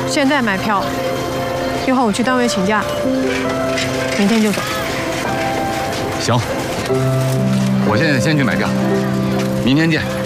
现在买票，一会儿我去单位请假，明天就走。 行，我现在先去买票，明天见。